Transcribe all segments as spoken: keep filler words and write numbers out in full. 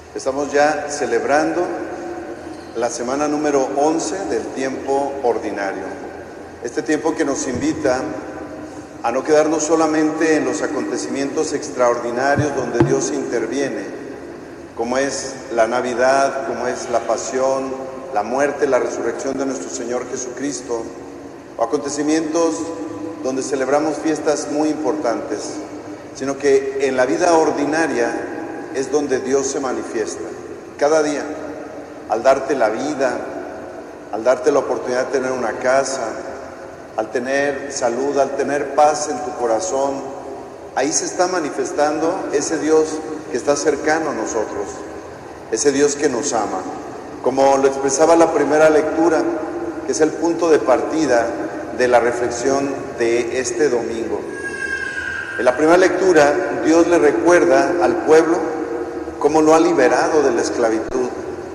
Estamos ya celebrando la semana número once del tiempo ordinario. Este tiempo que nos invita a no quedarnos solamente en los acontecimientos extraordinarios donde Dios interviene, como es la Navidad, como es la pasión, la muerte, la resurrección de nuestro Señor Jesucristo, o acontecimientos donde celebramos fiestas muy importantes, sino que en la vida ordinaria es donde Dios se manifiesta, cada día, al darte la vida, al darte la oportunidad de tener una casa, al tener salud, al tener paz en tu corazón. Ahí se está manifestando ese Dios que está cercano a nosotros, ese Dios que nos ama. Como lo expresaba la primera lectura, que es el punto de partida de la reflexión de este domingo. En la primera lectura, Dios le recuerda al pueblo cómo lo ha liberado de la esclavitud.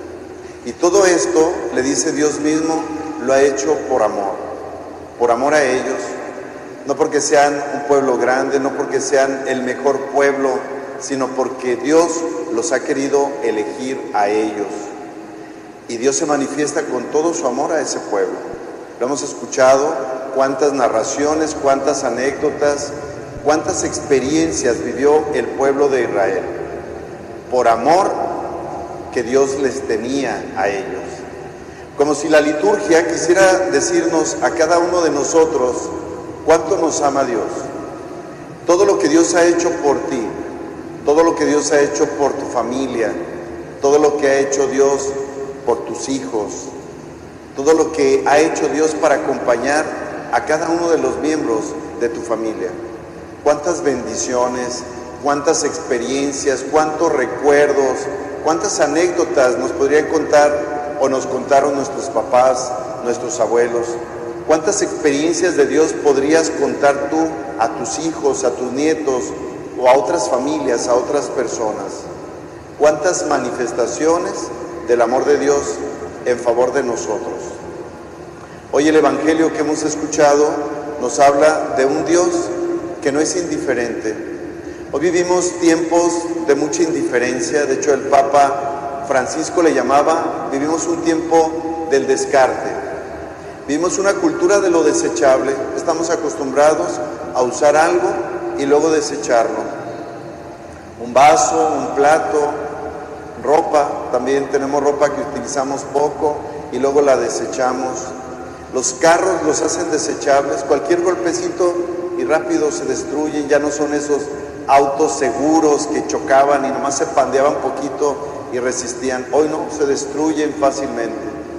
Y todo esto, le dice Dios mismo, lo ha hecho por amor, por amor a ellos, no porque sean un pueblo grande, no porque sean el mejor pueblo, sino porque Dios los ha querido elegir a ellos. Y Dios se manifiesta con todo su amor a ese pueblo. Lo hemos escuchado, cuántas narraciones, cuántas anécdotas, cuántas experiencias vivió el pueblo de Israel, por amor que Dios les tenía a ellos. Como si la liturgia quisiera decirnos a cada uno de nosotros cuánto nos ama Dios. Todo lo que Dios ha hecho por ti, todo lo que Dios ha hecho por tu familia, todo lo que ha hecho Dios por tus hijos, todo lo que ha hecho Dios para acompañar a cada uno de los miembros de tu familia. Cuántas bendiciones, cuántas experiencias, cuántos recuerdos, cuántas anécdotas nos podrían contar o nos contaron nuestros papás, nuestros abuelos. Cuántas experiencias de Dios podrías contar tú a tus hijos, a tus nietos o a otras familias, a otras personas. Cuántas manifestaciones del amor de Dios en favor de nosotros. Hoy el Evangelio que hemos escuchado nos habla de un Dios que no es indiferente. Hoy vivimos tiempos de mucha indiferencia. De hecho, el Papa Francisco le llamaba, vivimos un tiempo del descarte. Vivimos una cultura de lo desechable. Estamos acostumbrados a usar algo y luego desecharlo. Un vaso, un plato, ropa. También tenemos ropa que utilizamos poco y luego la desechamos. Los carros los hacen desechables. Cualquier golpecito y rápido se destruyen. Ya no son esos autos seguros que chocaban y nomás se pandeaban poquito y resistían. Hoy no, se destruyen fácilmente.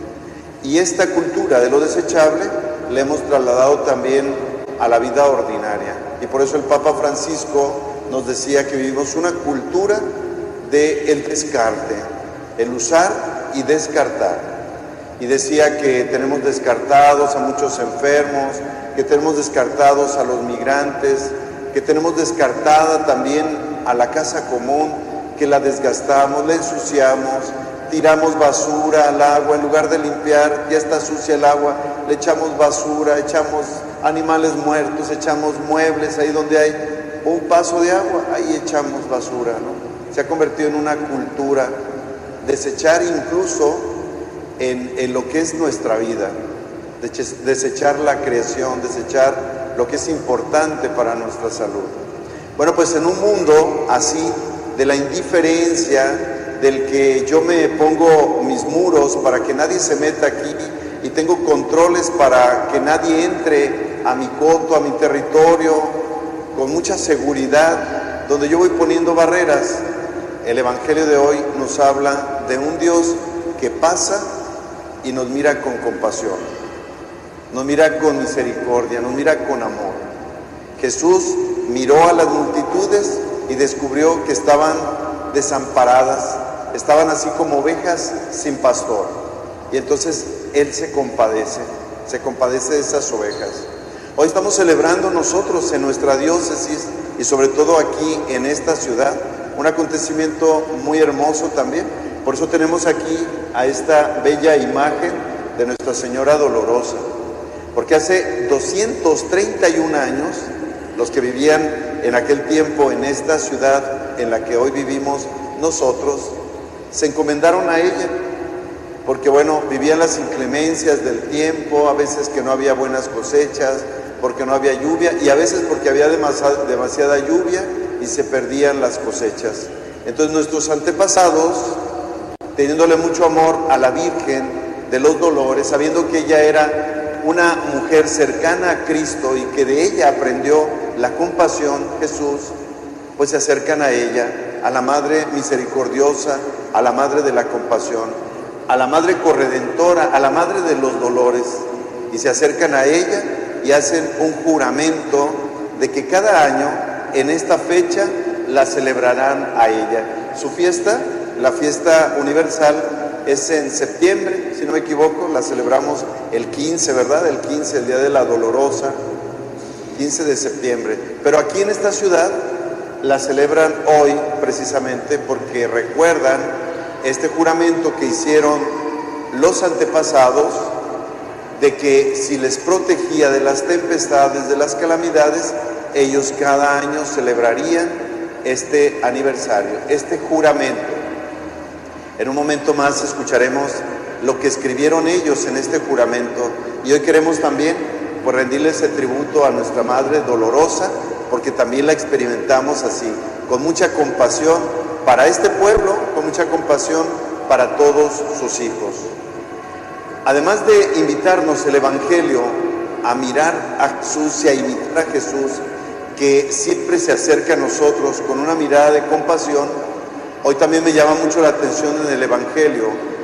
Y esta cultura de lo desechable la hemos trasladado también a la vida ordinaria. Y por eso el Papa Francisco nos decía que vivimos una cultura del descarte, el usar y descartar. Y decía que tenemos descartados a muchos enfermos, que tenemos descartados a los migrantes, que tenemos descartada también a la casa común, que la desgastamos, la ensuciamos, tiramos basura al agua, en lugar de limpiar, ya está sucia el agua, le echamos basura, echamos animales muertos, echamos muebles, ahí donde hay un paso de agua, ahí echamos basura, ¿no? Se ha convertido en una cultura, desechar incluso en, en lo que es nuestra vida, desechar la creación, desechar lo que es importante para nuestra salud. Bueno, pues en un mundo así, de la indiferencia, del que yo me pongo mis muros para que nadie se meta aquí y tengo controles para que nadie entre a mi coto, a mi territorio, con mucha seguridad, donde yo voy poniendo barreras, el Evangelio de hoy nos habla de un Dios que pasa y nos mira con compasión, nos mira con misericordia, nos mira con amor. Jesús miró a las multitudes y descubrió que estaban desamparadas, estaban así como ovejas sin pastor. Y entonces Él se compadece, se compadece de esas ovejas. Hoy estamos celebrando nosotros en nuestra diócesis y sobre todo aquí en esta ciudad un acontecimiento muy hermoso también. Por eso tenemos aquí a esta bella imagen de Nuestra Señora Dolorosa. Porque hace doscientos treinta y un años, los que vivían en aquel tiempo en esta ciudad en la que hoy vivimos nosotros, se encomendaron a ella, porque bueno, vivían las inclemencias del tiempo, a veces que no había buenas cosechas, porque no había lluvia, y a veces porque había demasiada, demasiada lluvia y se perdían las cosechas. Entonces nuestros antepasados, teniéndole mucho amor a la Virgen de los Dolores, sabiendo que ella era una mujer cercana a Cristo y que de ella aprendió la compasión Jesús, pues se acercan a ella, a la Madre misericordiosa, a la Madre de la compasión, a la Madre corredentora, a la Madre de los dolores, y se acercan a ella y hacen un juramento de que cada año en esta fecha la celebrarán a ella. Su fiesta, la fiesta universal, es en septiembre, si no me equivoco, la celebramos el quince, ¿verdad? El quince, el Día de la Dolorosa, quince de septiembre. Pero aquí en esta ciudad la celebran hoy precisamente porque recuerdan este juramento que hicieron los antepasados de que si les protegía de las tempestades, de las calamidades, ellos cada año celebrarían este aniversario, este juramento. En un momento más escucharemos lo que escribieron ellos en este juramento, y hoy queremos también pues rendirle ese tributo a nuestra Madre dolorosa, porque también la experimentamos así, con mucha compasión para este pueblo, con mucha compasión para todos sus hijos. Además de invitarnos el Evangelio a mirar a Jesús y a imitar a Jesús, que siempre se acerca a nosotros con una mirada de compasión, hoy también me llama mucho la atención en el Evangelio